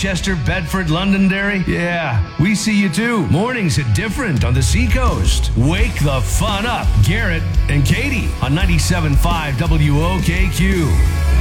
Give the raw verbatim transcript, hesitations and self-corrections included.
Manchester, Bedford, Londonderry? Yeah, we see you too. Mornings hit different on the Seacoast. Wake the fun up. Garrett and Katie on ninety-seven point five W O K Q.